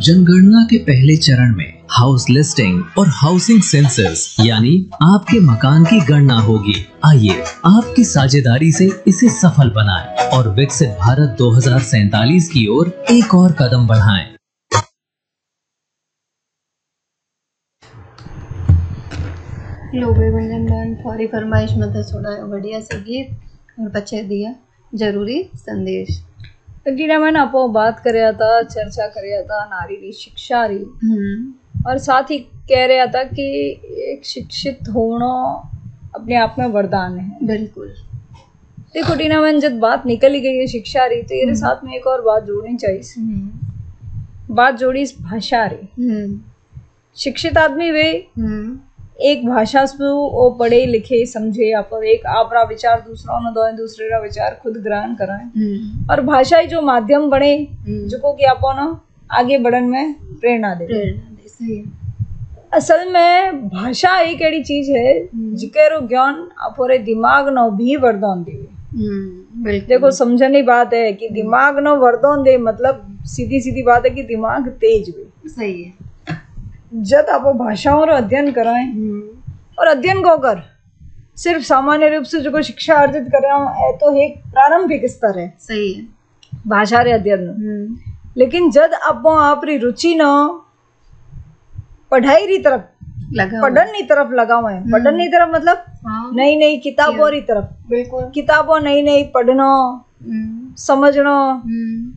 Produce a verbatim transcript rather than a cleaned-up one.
जनगणना के पहले चरण में हाउस लिस्टिंग और हाउसिंग सेंसस यानी आपके मकान की गणना होगी। आइए आपकी साझेदारी से इसे सफल बनाएं और विकसित भारत दो हज़ार सैंतालीस की ओर एक और कदम बढ़ाएं। लो भाई भंजन बहन फौरी फरमाइश मत सुनायो बढ़िया से गीत और बच्चे दिया जरूरी संदेश। टीना मैंने आपो बात करया था, चर्चा करया था नारी री शिक्षा री, और साथ ही कह रहा था कि एक शिक्षित होना अपने आप में वरदान है। बिल्कुल। देखो टीना मैंने जब बात निकल ही गई है शिक्षा री, तो ये साथ में एक और बात जोड़नी चाहिए। बात जोड़ी इस भाषा री। शिक्षित आदमी वे एक भाषा से वो पढ़े लिखे समझे, आप एक आपरा विचार दूसरों ने दो, दूसरे का विचार खुद ग्रहण कराएं, और भाषा ही जो माध्यम बने जो कि आप आगे बढ़न में प्रेरणा दे। प्रेरणा दे सही है। असल में भाषा एक ऐसी चीज है जिकेरो ज्ञान आपरे दिमाग नो भी वरदान दे। देखो समझने बात है कि दिमाग नो वरदान दे मतलब सीधी सीधी बात है कि दिमाग तेज भी सही है। जब आप भाषाओं का अध्ययन कराएं और अध्ययन को कर सिर्फ सामान्य रूप से जो शिक्षा अर्जित कर रहा हूँ तो एक प्रारंभिक स्तर है। सही है भाषा रे अध्ययन। लेकिन जब आप आप री रुचि न पढ़ाई री तरफ पढ़न की तरफ लगाओ है। पढ़न की तरफ मतलब नई नई किताबों री तरफ। बिल्कुल। किताबों नई नई पढ़ना समझना